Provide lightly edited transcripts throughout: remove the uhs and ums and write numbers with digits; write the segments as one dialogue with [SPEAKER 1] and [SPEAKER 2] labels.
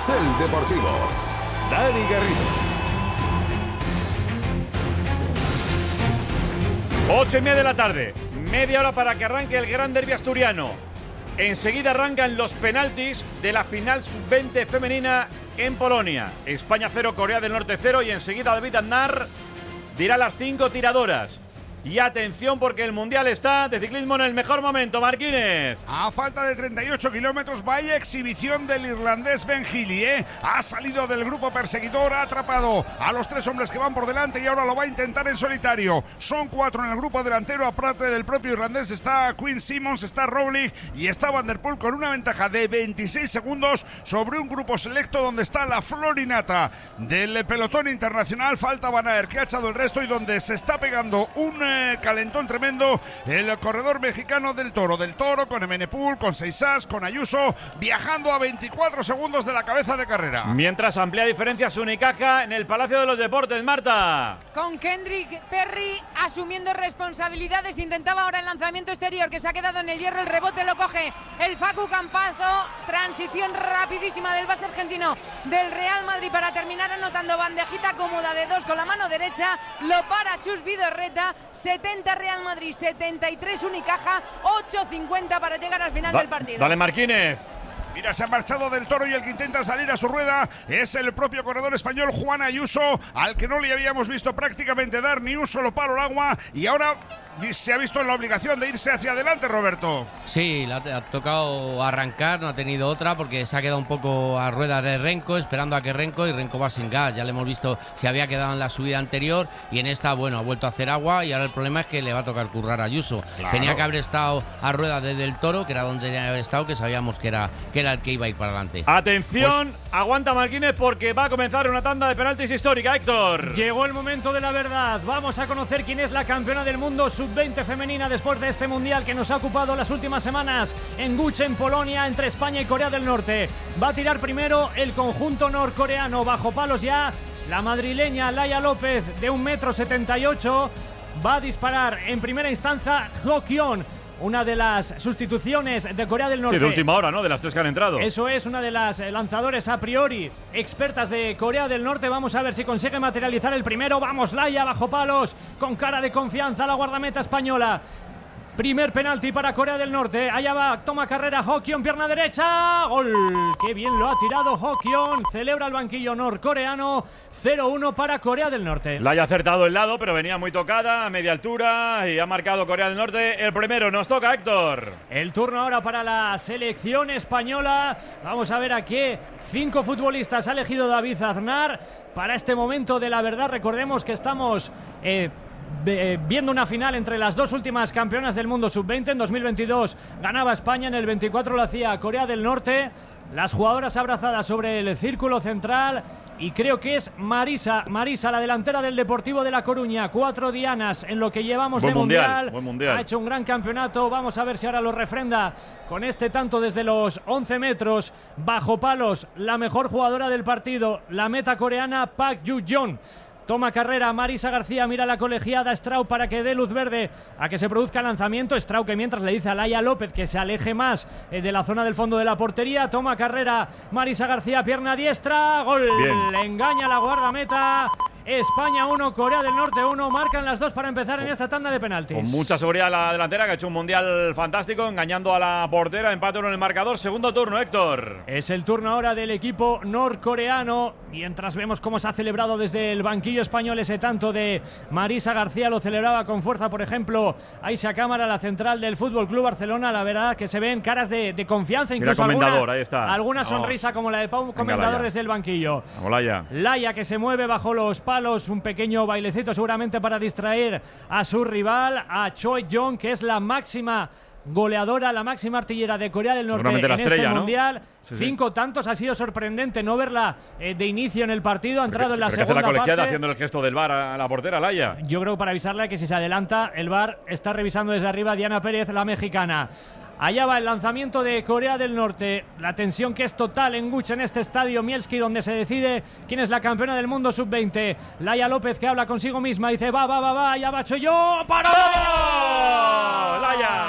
[SPEAKER 1] Carrusel Deportivo. Dani Garrido.
[SPEAKER 2] 8:30 de la tarde, media hora para que arranque el Gran Derbi asturiano. Enseguida arrancan los penaltis de la final sub-20 femenina en Polonia. España 0, Corea del Norte 0 y enseguida David Aznar dirá las 5 tiradoras. Y atención porque el Mundial está de ciclismo en el mejor momento, Marquínez.
[SPEAKER 3] A falta de 38 kilómetros, vaya exhibición del irlandés Ben Healy, Ha salido del grupo perseguidor, ha atrapado a los 3 hombres que van por delante y ahora lo va a intentar en solitario. Son 4 en el grupo delantero, aparte del propio irlandés está Quinn Simmons, está Rowley y está Van der Poel con una ventaja de 26 segundos sobre un grupo selecto donde está la florinata del pelotón internacional. Falta Van Aert, que ha echado el resto y donde se está pegando un calentón tremendo el corredor mexicano del Toro con Evenepoel, con Seixas, con Ayuso, viajando a 24 segundos de la cabeza de carrera.
[SPEAKER 2] Mientras amplía diferencias Unicaja en el Palacio de los Deportes, Marta.
[SPEAKER 4] Con Kendrick Perry asumiendo responsabilidades, intentaba ahora el lanzamiento exterior que se ha quedado en el hierro, el rebote lo coge el Facu Campazo, transición rapidísima del base argentino del Real Madrid para terminar anotando, bandejita cómoda de 2 con la mano derecha, lo para Chus Vidorreta. 70 Real Madrid, 73 Unicaja, 8:50 para llegar al final del partido.
[SPEAKER 2] Dale, Marquínez.
[SPEAKER 3] Mira, se ha marchado del Toro y el que intenta salir a su rueda es el propio corredor español Juan Ayuso, al que no le habíamos visto prácticamente dar ni un solo palo al agua y ahora se ha visto en la obligación de irse hacia adelante, Roberto.
[SPEAKER 5] Sí, le ha tocado arrancar, no ha tenido otra porque se ha quedado un poco a rueda de Renko, esperando a que Renko va sin gas. Ya le hemos visto, se había quedado en la subida anterior y en esta, bueno, ha vuelto a hacer agua y ahora el problema es que le va a tocar currar a Ayuso. Claro. Tenía que haber estado a rueda desde el Toro, que era donde tenía que haber estado, que sabíamos que era el que iba a ir para adelante.
[SPEAKER 2] Atención, pues, aguanta Marquínez porque va a comenzar una tanda de penaltis histórica, Héctor.
[SPEAKER 6] Llegó el momento de la verdad. Vamos a conocer quién es la campeona del mundo sub-20 femenina después de este mundial que nos ha ocupado las últimas semanas en Guch, en Polonia, entre España y Corea del Norte. Va a tirar primero el conjunto norcoreano, bajo palos ya la madrileña Laia López de 1,78 m. Va a disparar en primera instancia Ho Kyon, una de las sustituciones de Corea del Norte.
[SPEAKER 2] Sí, de última hora, ¿no? De las 3 que han entrado.
[SPEAKER 6] Eso es, una de las lanzadores a priori expertas de Corea del Norte. Vamos a ver si consigue materializar el primero. Vamos, Laia, bajo palos, con cara de confianza la guardameta española. Primer penalti para Corea del Norte. Allá va, toma carrera Ho Kyon, pierna derecha. ¡Gol! ¡Qué bien lo ha tirado Ho Kyon! Celebra el banquillo norcoreano. 0-1 para Corea del Norte.
[SPEAKER 2] La haya acertado el lado, pero venía muy tocada, a media altura, y ha marcado Corea del Norte el primero. Nos toca, Héctor.
[SPEAKER 6] El turno ahora para la selección española. Vamos a ver a qué 5 futbolistas ha elegido David Aznar para este momento de la verdad. Recordemos que estamos viendo una final entre las 2 últimas campeonas del mundo sub-20. En 2022 ganaba España, en el 24 lo hacía Corea del Norte. Las jugadoras abrazadas sobre el círculo central y creo que es Marisa, la delantera del Deportivo de La Coruña. 4 dianas en lo que llevamos de mundial.
[SPEAKER 2] Buen mundial.
[SPEAKER 6] Ha hecho un gran campeonato. Vamos a ver si ahora lo refrenda con este tanto desde los 11 metros. Bajo palos, la mejor jugadora del partido, la meta coreana Park Ju-yeon. Toma carrera Marisa García, mira la colegiada Strau para que dé luz verde a que se produzca el lanzamiento. Strau que mientras le dice a Laia López que se aleje más de la zona del fondo de la portería. Toma carrera Marisa García, pierna diestra, gol.
[SPEAKER 2] Bien.
[SPEAKER 6] Le engaña la guardameta. España 1, Corea del Norte 1, marcan las 2 para empezar en esta tanda de penaltis.
[SPEAKER 2] Con mucha seguridad la delantera, que ha hecho un mundial fantástico, engañando a la portera. Empate 1 en el marcador. Segundo turno, Héctor.
[SPEAKER 6] Es el turno ahora del equipo norcoreano. Mientras vemos cómo se ha celebrado desde el banquillo español ese tanto de Marisa García, lo celebraba con fuerza, por ejemplo, Aisha Cámara, la central del Fútbol Club Barcelona. La verdad que se ven caras de confianza, incluso
[SPEAKER 2] ahí está.
[SPEAKER 6] alguna sonrisa como la de Pau Comendador desde el banquillo. Laia que se mueve bajo los palos, un pequeño bailecito seguramente para distraer a su rival, a Choi Jong, que es la máxima goleadora, la máxima artillera de Corea del Norte en este mundial.
[SPEAKER 2] Sí,
[SPEAKER 6] 5 tantos, ha sido sorprendente no verla de inicio en el partido. Ha entrado en la segunda
[SPEAKER 2] parte. La colegiada
[SPEAKER 6] parte,
[SPEAKER 2] haciendo el gesto del VAR a la portera, Laia.
[SPEAKER 6] Yo creo para avisarle que si se adelanta, el VAR está revisando desde arriba. Diana Pérez, la mexicana. Allá va el lanzamiento de Corea del Norte. La tensión que es total en Guch, en este estadio Mielski, donde se decide quién es la campeona del mundo sub-20. Laia López, que habla consigo misma, dice va, ya va, yo, ¡paró!
[SPEAKER 2] Laia.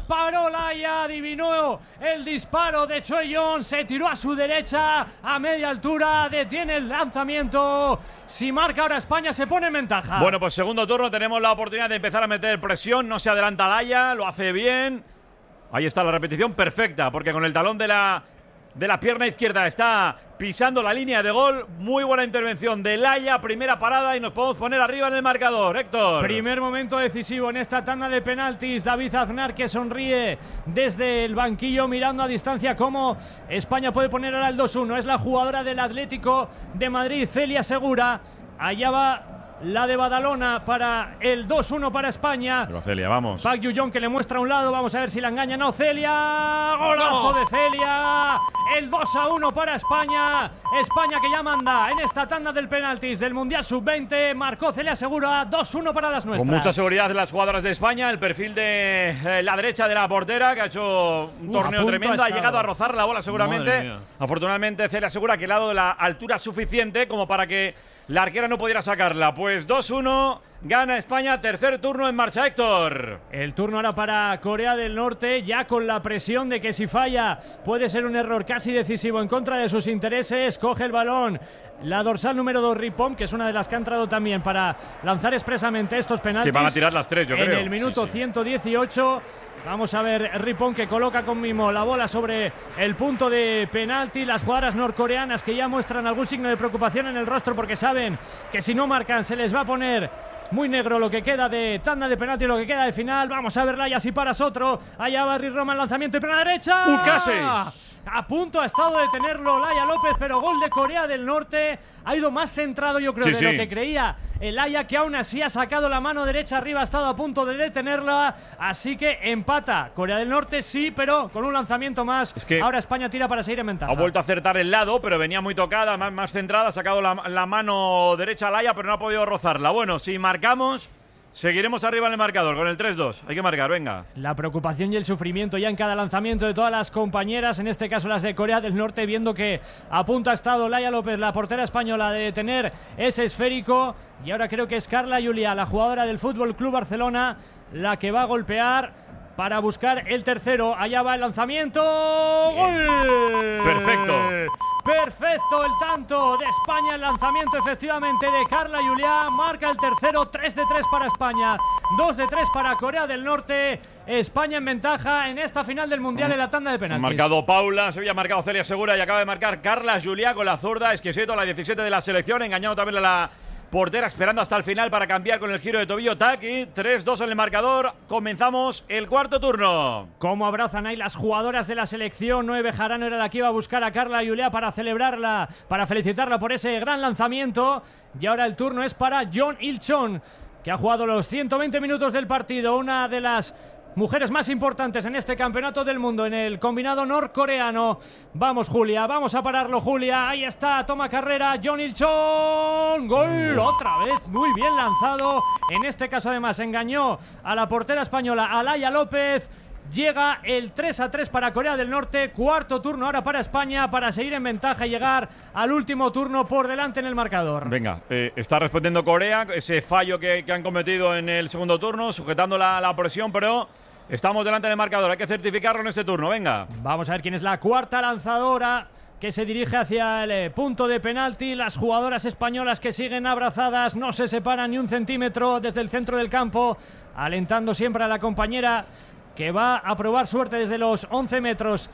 [SPEAKER 6] paró Laia, adivinó el disparo de Choi Young, se tiró a su derecha a media altura, detiene el lanzamiento. Si marca ahora España se pone en ventaja.
[SPEAKER 2] Bueno, pues segundo turno, tenemos la oportunidad de empezar a meter presión, no se adelanta Laia, lo hace bien. Ahí está la repetición perfecta, porque con el talón de la pierna izquierda está pisando la línea de gol. Muy buena intervención de Laia, primera parada y nos podemos poner arriba en el marcador. Héctor.
[SPEAKER 6] Primer momento decisivo en esta tanda de penaltis. David Aznar, que sonríe desde el banquillo mirando a distancia cómo España puede poner ahora el 2-1. Es la jugadora del Atlético de Madrid, Celia Segura. Allá va la de Badalona para el 2-1 para España.
[SPEAKER 2] Pero Celia, vamos.
[SPEAKER 6] Park Yu-jong que le muestra a un lado, vamos a ver si la engaña. No, Celia, golazo de Celia, el 2-1 para España. España que ya manda en esta tanda del penaltis del Mundial Sub-20. Marcó Celia Segura, 2-1 para las nuestras.
[SPEAKER 2] Con mucha seguridad las jugadoras de España, el perfil de la derecha de la portera, que ha hecho un torneo tremendo, ha llegado a rozar la bola seguramente. Afortunadamente Celia Segura que le ha dado la altura suficiente como para que la arquera no pudiera sacarla. Pues 2-1, gana España, tercer turno en marcha, Héctor.
[SPEAKER 6] El turno ahora para Corea del Norte, ya con la presión de que si falla puede ser un error casi decisivo en contra de sus intereses. Coge el balón la dorsal número 2, Ripon, que es una de las que ha entrado también para lanzar expresamente estos penaltis.
[SPEAKER 2] Que van a tirar las tres, yo creo.
[SPEAKER 6] En el minuto 118. Vamos a ver Ripon que coloca con mimo la bola sobre el punto de penalti. Las jugadoras norcoreanas que ya muestran algún signo de preocupación en el rostro porque saben que si no marcan se les va a poner muy negro lo que queda de tanda de penalti, lo que queda de final. Vamos a ver Laia si paras otro. Allá va Roma, el lanzamiento y pierna derecha.
[SPEAKER 2] ¡Casi!
[SPEAKER 6] A punto ha estado de tenerlo Laia López, pero gol de Corea del Norte. Ha ido más centrado, yo creo, de lo que creía Laia, que aún así ha sacado la mano derecha arriba, ha estado a punto de detenerla. Así que empata Corea del Norte, sí, pero con un lanzamiento más. Es que ahora España tira para seguir en ventaja.
[SPEAKER 2] Ha vuelto a acertar el lado, pero venía muy tocada, más centrada. Ha sacado la mano derecha a Laia, pero no ha podido rozarla. Bueno, si marcamos, seguiremos arriba en el marcador con el 3-2. Hay que marcar, venga.
[SPEAKER 6] La preocupación y el sufrimiento ya en cada lanzamiento de todas las compañeras, en este caso las de Corea del Norte, viendo que a punto ha estado Laia López, la portera española, de detener ese esférico. Y ahora creo que es Carla Juliá, la jugadora del Fútbol Club Barcelona, la que va a golpear para buscar el tercero. Allá va el lanzamiento. ¡Gol!
[SPEAKER 2] Perfecto.
[SPEAKER 6] Perfecto el tanto de España, el lanzamiento efectivamente de Carla Juliá, marca el tercero, 3-3 para España, 2-3 para Corea del Norte. España en ventaja en esta final del Mundial en la tanda de penaltis.
[SPEAKER 2] Ha marcado Paula, se había marcado Celia Segura y acaba de marcar Carla Juliá con la zurda. Exquisito, la 17 de la selección, engañado también a la portera, esperando hasta el final para cambiar con el giro de tobillo. Taki, 3-2 en el marcador. Comenzamos el cuarto turno.
[SPEAKER 6] Cómo abrazan ahí las jugadoras de la selección. Noé Bejarano era la que iba a buscar a Carla Juliá para celebrarla, para felicitarla por ese gran lanzamiento. Y ahora el turno es para Jeon Il-chon, que ha jugado los 120 minutos del partido. Una de las mujeres más importantes en este campeonato del mundo en el combinado norcoreano. Vamos, Julia, vamos a pararlo, Julia. Ahí está, toma carrera, Jeon Il-chon. Gol otra vez, muy bien lanzado. En este caso además engañó a la portera española, a Laia López. Llega el 3-3 para Corea del Norte. Cuarto turno ahora para España, para seguir en ventaja y llegar al último turno por delante en el marcador.
[SPEAKER 2] Venga, está respondiendo Corea ese fallo que han cometido en el segundo turno, sujetando la presión, pero estamos delante del marcador. Hay que certificarlo en este turno, venga.
[SPEAKER 6] Vamos a ver quién es la cuarta lanzadora que se dirige hacia el punto de penalti. Las jugadoras españolas que siguen abrazadas, no se separan ni un centímetro desde el centro del campo, alentando siempre a la compañera que va a probar suerte desde los 11 metros.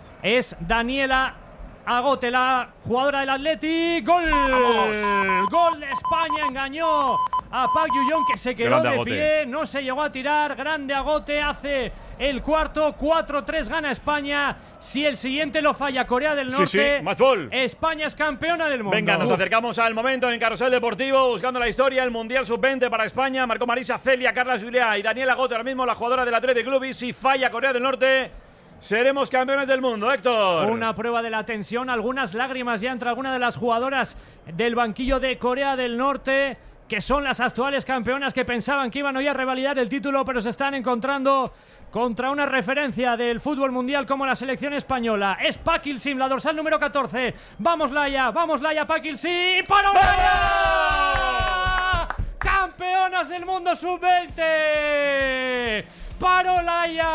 [SPEAKER 6] Es Daniela Agote, la jugadora del Athletic. ¡Gol! ¡Vamos! Gol de España, engañó a Park Yu-jong, que se quedó de pie, no se llegó a tirar. Grande Agote hace el cuarto, 4-3 gana España. Si el siguiente lo falla Corea del Norte,
[SPEAKER 2] match ball.
[SPEAKER 6] España es campeona del mundo.
[SPEAKER 2] Venga, nos acercamos al momento en Carrusel Deportivo, buscando la historia, el Mundial Sub-20 para España. Marcó Marisa, Celia, Carla Juliá y Daniela Agote, ahora mismo la jugadora del Athletic Club. Y si falla Corea del Norte, seremos campeones del mundo, Héctor.
[SPEAKER 6] Una prueba de la tensión, algunas lágrimas ya entre algunas de las jugadoras del banquillo de Corea del Norte, que son las actuales campeonas, que pensaban que iban hoy a revalidar el título, pero se están encontrando contra una referencia del fútbol mundial como la selección española. Es Park Il-sim, la dorsal número 14. Vamos Laia, Park Il-sim. ¡Para Laia! ¡Campeonas del mundo sub-20! Paró Laia,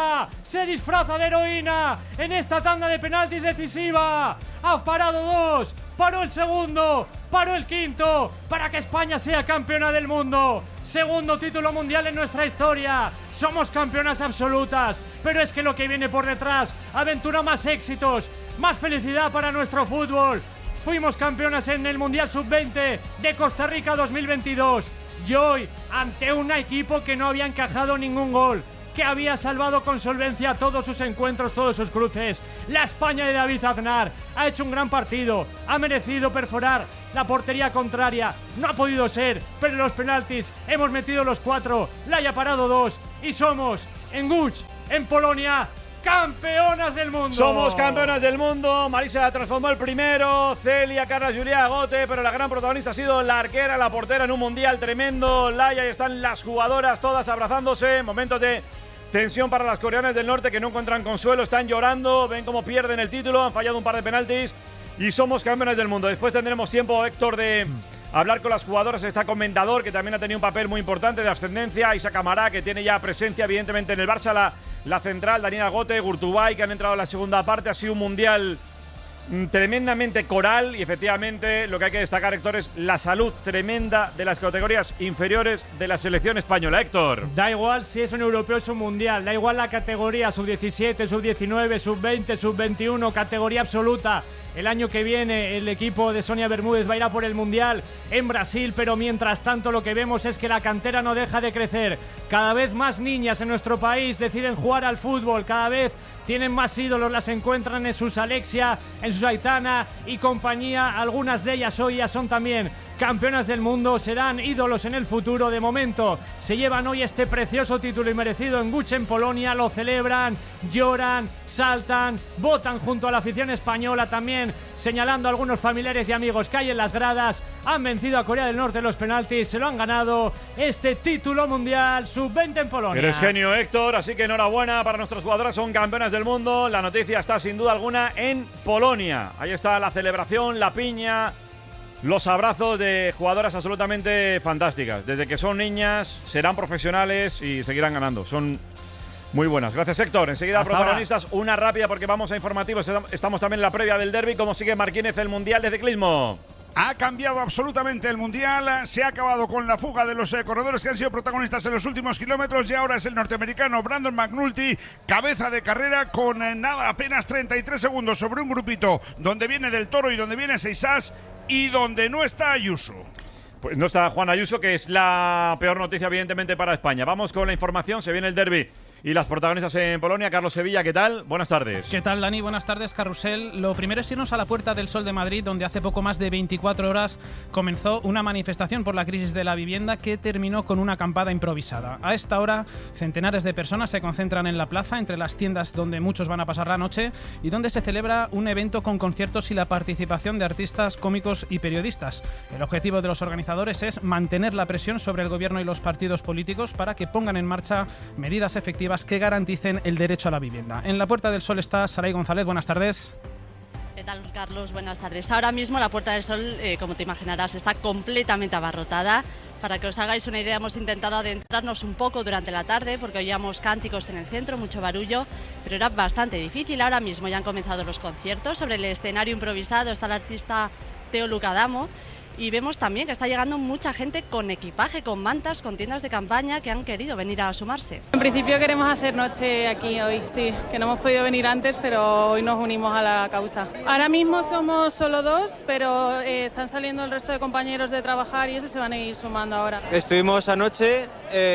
[SPEAKER 6] se disfraza de heroína en esta tanda de penaltis decisiva. Ha parado 2, paró el segundo, paró el quinto, para que España sea campeona del mundo. Segundo título mundial en nuestra historia. Somos campeonas absolutas, pero es que lo que viene por detrás aventura más éxitos, más felicidad para nuestro fútbol. Fuimos campeonas en el Mundial Sub-20 de Costa Rica 2022 y hoy ante un equipo que no había encajado ningún gol, que había salvado con solvencia todos sus encuentros, todos sus cruces. La España de David Aznar ha hecho un gran partido, ha merecido perforar la portería contraria, no ha podido ser, pero en los penaltis hemos metido los 4, la haya parado 2 y somos en Łódź, en Polonia, campeonas del mundo.
[SPEAKER 2] Somos campeonas del mundo. Marisa transformó el primero, Celia, Carla, Julia, Gote, pero la gran protagonista ha sido la arquera, la portera en un mundial tremendo. Laia, y están las jugadoras todas abrazándose, momentos de tensión para las coreanas del norte que no encuentran consuelo, están llorando, ven cómo pierden el título, han fallado un par de penaltis y somos campeones del mundo. Después tendremos tiempo, Héctor, de hablar con las jugadoras. Está Comendador, que también ha tenido un papel muy importante de ascendencia, Isa Camará, que tiene ya presencia evidentemente en el Barça, la central, Daniela Gote, Gurtubay, que han entrado en la segunda parte. Ha sido un mundial tremendamente coral y efectivamente lo que hay que destacar, Héctor, es la salud tremenda de las categorías inferiores de la selección española. Héctor,
[SPEAKER 6] da igual si es un europeo o es un mundial, da igual la categoría, sub-17, sub-19, sub-20, sub-21, categoría absoluta. El año que viene el equipo de Sonia Bermúdez va a ir a por el mundial en Brasil, pero mientras tanto lo que vemos es que la cantera no deja de crecer. Cada vez más niñas en nuestro país deciden jugar al fútbol, cada vez tienen más ídolos, las encuentran en sus Alexia, en sus Aitana y compañía. Algunas de ellas hoy ya son también campeonas del mundo, serán ídolos en el futuro. De momento se llevan hoy este precioso título y merecido en Łódź, en Polonia. Lo celebran, lloran, saltan, votan junto a la afición española, también señalando a algunos familiares y amigos que hay en las gradas. Han vencido a Corea del Norte en los penaltis, se lo han ganado, este título mundial sub-20 en Polonia.
[SPEAKER 2] Eres genio, Héctor, así que enhorabuena para nuestras jugadoras, son campeonas del mundo. La noticia está sin duda alguna en Polonia. Ahí está la celebración, la piña, los abrazos de jugadoras absolutamente fantásticas. Desde que son niñas, serán profesionales y seguirán ganando. Son muy buenas. Gracias, Héctor. Enseguida,
[SPEAKER 6] hasta
[SPEAKER 2] protagonistas, ahora una rápida porque vamos a informativos. Estamos también en la previa del derbi. ¿Cómo sigue Marquínez el Mundial de Ciclismo?
[SPEAKER 3] Ha cambiado absolutamente el Mundial, se ha acabado con la fuga de los corredores que han sido protagonistas en los últimos kilómetros y ahora es el norteamericano Brandon McNulty, cabeza de carrera con apenas 33 segundos sobre un grupito donde viene Del Toro y donde viene Seisás y donde no está Ayuso.
[SPEAKER 2] Pues no está Juan Ayuso, que es la peor noticia evidentemente para España. Vamos con la información, se viene el derbi y las protagonistas en Polonia. Carlos Sevilla, ¿qué tal? Buenas tardes.
[SPEAKER 7] ¿Qué tal, Dani? Buenas tardes, Carrusel. Lo primero es irnos a la Puerta del Sol de Madrid, donde hace poco más de 24 horas comenzó una manifestación por la crisis de la vivienda que terminó con una acampada improvisada. A esta hora, centenares de personas se concentran en la plaza, entre las tiendas donde muchos van a pasar la noche y donde se celebra un evento con conciertos y la participación de artistas, cómicos y periodistas. El objetivo de los organizadores es mantener la presión sobre el gobierno y los partidos políticos para que pongan en marcha medidas efectivas que garanticen el derecho a la vivienda. En la Puerta del Sol está Saray González. Buenas tardes.
[SPEAKER 8] ¿Qué tal, Carlos? Buenas tardes. Ahora mismo la Puerta del Sol, como te imaginarás, está completamente abarrotada. Para que os hagáis una idea, hemos intentado adentrarnos un poco durante la tarde porque oíamos cánticos en el centro, mucho barullo, pero era bastante difícil. Ahora mismo ya han comenzado los conciertos. Sobre el escenario improvisado está el artista Teo Lucadamo. Y vemos también que está llegando mucha gente con equipaje, con mantas, con tiendas de campaña que han querido venir a sumarse.
[SPEAKER 9] En principio queremos hacer noche aquí hoy, sí, que no hemos podido venir antes, pero hoy nos unimos a la causa. Ahora mismo somos solo 2, pero están saliendo el resto de compañeros de trabajar y eso se van a ir sumando ahora.
[SPEAKER 10] Estuvimos anoche,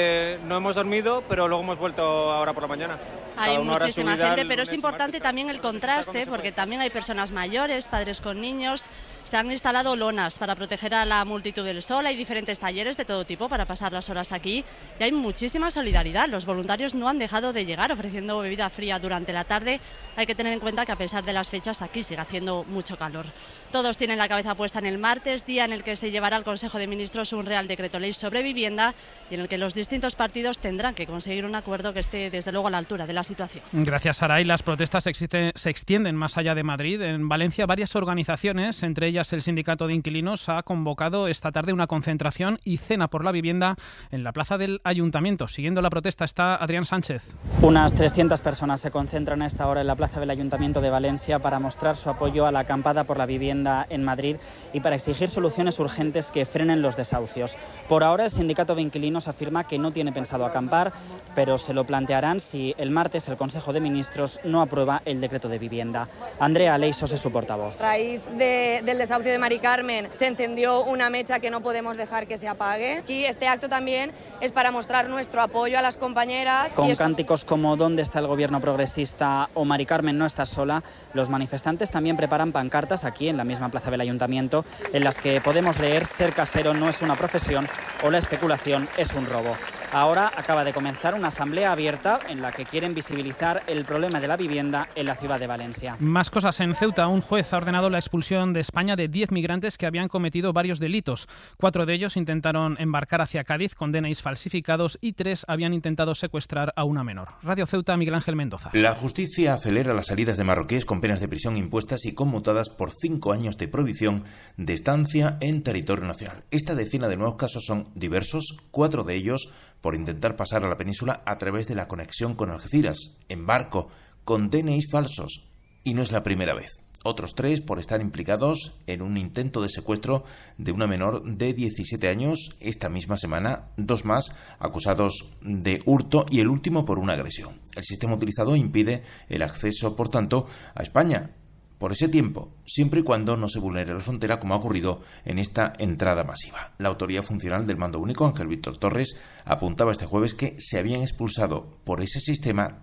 [SPEAKER 10] no hemos dormido, pero luego hemos vuelto ahora por la mañana.
[SPEAKER 8] Hay muchísima gente, pero es importante también el contraste, porque también hay personas mayores, padres con niños. Se han instalado lonas para proteger a la multitud del sol, hay diferentes talleres de todo tipo para pasar las horas aquí y hay muchísima solidaridad. Los voluntarios no han dejado de llegar ofreciendo bebida fría durante la tarde. Hay que tener en cuenta que a pesar de las fechas aquí sigue haciendo mucho calor. Todos tienen la cabeza puesta en el martes, día en el que se llevará al Consejo de Ministros un Real Decreto Ley sobre vivienda y en el que los distintos partidos tendrán que conseguir un acuerdo que esté desde luego a la altura de las la situación.
[SPEAKER 7] Gracias, Saray. Las protestas se extienden más allá de Madrid. En Valencia, varias organizaciones, entre ellas el Sindicato de Inquilinos, ha convocado esta tarde una concentración y cena por la vivienda en la plaza del Ayuntamiento. Siguiendo la protesta está Adrián Sánchez.
[SPEAKER 11] Unas 300 personas se concentran a esta hora en la plaza del Ayuntamiento de Valencia para mostrar su apoyo a la acampada por la vivienda en Madrid y para exigir soluciones urgentes que frenen los desahucios. Por ahora, el Sindicato de Inquilinos afirma que no tiene pensado acampar, pero se lo plantearán si el martes el Consejo de Ministros no aprueba el decreto de vivienda. Andrea Leisos es su portavoz.
[SPEAKER 12] A raíz del desahucio de Mari Carmen se encendió una mecha que no podemos dejar que se apague. Aquí este acto también es para mostrar nuestro apoyo a las compañeras.
[SPEAKER 11] Con cánticos como ¿dónde está el gobierno progresista? O Mari Carmen no está sola, los manifestantes también preparan pancartas aquí en la misma plaza del Ayuntamiento en las que podemos leer ser casero no es una profesión o la especulación es un robo. Ahora acaba de comenzar una asamblea abierta en la que quieren visibilizar el problema de la vivienda en la ciudad de Valencia.
[SPEAKER 7] Más cosas. En Ceuta, un juez ha ordenado la expulsión de España de 10 migrantes que habían cometido varios delitos. 4 de ellos intentaron embarcar hacia Cádiz con DNIs falsificados y 3 habían intentado secuestrar a una menor. Radio Ceuta, Miguel Ángel Mendoza.
[SPEAKER 13] La justicia acelera las salidas de marroquíes con penas de prisión impuestas y conmutadas por 5 años de prohibición de estancia en territorio nacional. Esta decena de nuevos casos son diversos, 4 de ellos por intentar pasar a la península a través de la conexión con Algeciras, en barco, con DNIs falsos. Y no es la primera vez. Otros 3 por estar implicados en un intento de secuestro de una menor de 17 años. Esta misma semana, 2 más acusados de hurto y el último por una agresión. El sistema utilizado impide el acceso, por tanto, a España por ese tiempo, siempre y cuando no se vulnere la frontera, como ha ocurrido en esta entrada masiva. La autoridad funcional del Mando Único, Ángel Víctor Torres, apuntaba este jueves que se habían expulsado por ese sistema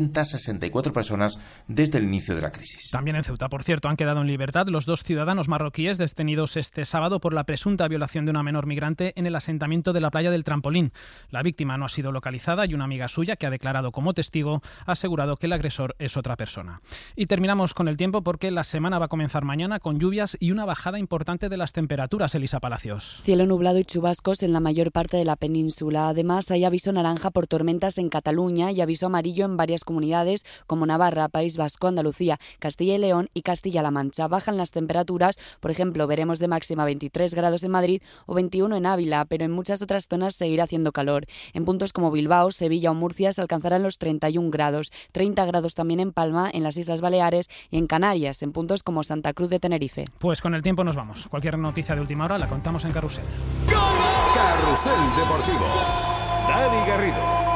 [SPEAKER 13] 364 personas desde el inicio de la crisis.
[SPEAKER 7] También en Ceuta, por cierto, han quedado en libertad los 2 ciudadanos marroquíes detenidos este sábado por la presunta violación de una menor migrante en el asentamiento de la playa del Trampolín. La víctima no ha sido localizada y una amiga suya, que ha declarado como testigo, ha asegurado que el agresor es otra persona. Y terminamos con el tiempo porque la semana va a comenzar mañana con lluvias y una bajada importante de las temperaturas. Elisa Palacios.
[SPEAKER 14] Cielo nublado y chubascos en la mayor parte de la península. Además, hay aviso naranja por tormentas en Cataluña y aviso amarillo en varias comunidades como Navarra, País Vasco, Andalucía, Castilla y León y Castilla-La Mancha. Bajan las temperaturas, por ejemplo, veremos de máxima 23 grados en Madrid o 21 en Ávila, pero en muchas otras zonas seguirá haciendo calor. En puntos como Bilbao, Sevilla o Murcia se alcanzarán los 31 grados, 30 grados también en Palma, en las Islas Baleares y en Canarias, en puntos como Santa Cruz de Tenerife.
[SPEAKER 7] Pues con el tiempo nos vamos. Cualquier noticia de última hora la contamos en Carrusel.
[SPEAKER 1] Carrusel Deportivo. Dani Garrido.